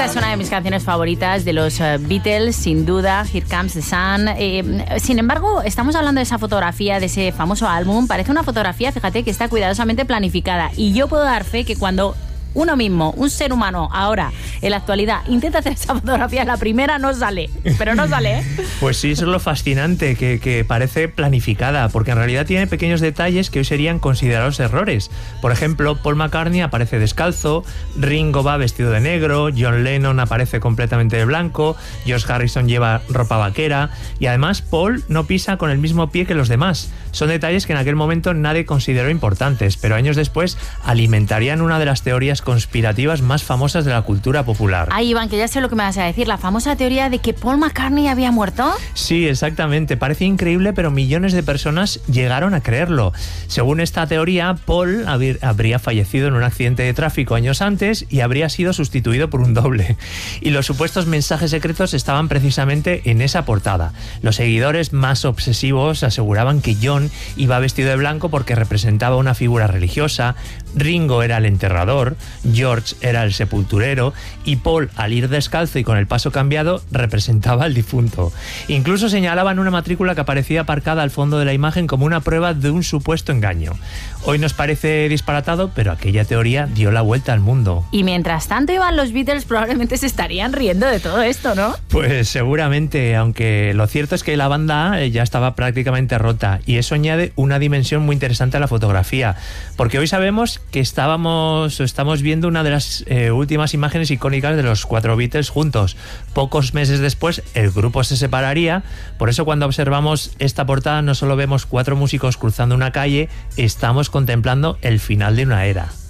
Esta es una de mis canciones favoritas de los Beatles, sin duda, Here Comes the Sun. Sin embargo, estamos hablando de esa fotografía, de ese famoso álbum. Parece una fotografía, fíjate, que está cuidadosamente planificada. Y yo puedo dar fe que cuando uno mismo, un ser humano, ahora, en la actualidad, intenta hacer esa fotografía, la primera no sale, pero no sale, ¿eh? Pues sí, eso es lo fascinante, que parece planificada, porque en realidad tiene pequeños detalles que hoy serían considerados errores. Por ejemplo, Paul McCartney aparece descalzo, Ringo va vestido de negro, John Lennon aparece completamente de blanco, George Harrison lleva ropa vaquera, y además Paul no pisa con el mismo pie que los demás. Son detalles que en aquel momento nadie consideró importantes, pero años después alimentarían una de las teorías conspirativas más famosas de la cultura popular. Ay, Iván, que ya sé lo que me vas a decir, la famosa teoría de que Paul McCartney había muerto. Sí, exactamente, parece increíble, pero millones de personas llegaron a creerlo. Según esta teoría, Paul habría fallecido en un accidente de tráfico años antes y habría sido sustituido por un doble. Y los supuestos mensajes secretos estaban precisamente en esa portada. Los seguidores más obsesivos aseguraban que John iba vestido de blanco porque representaba una figura religiosa, Ringo era el enterrador, George era el sepulturero y Paul, al ir descalzo y con el paso cambiado, representaba al difunto. Incluso señalaban una matrícula que aparecía aparcada al fondo de la imagen como una prueba de un supuesto engaño. Hoy nos parece disparatado, pero aquella teoría dio la vuelta al mundo. Y mientras tanto, Iván, los Beatles probablemente se estarían riendo de todo esto, ¿no? Pues seguramente, aunque lo cierto es que la banda ya estaba prácticamente rota, y eso añade una dimensión muy interesante a la fotografía, porque hoy sabemos que estamos viendo una de las últimas imágenes icónicas de los 4 Beatles juntos. Pocos meses después el grupo se separaría, por eso cuando observamos esta portada no solo vemos 4 músicos cruzando una calle, estamos contemplando el final de una era.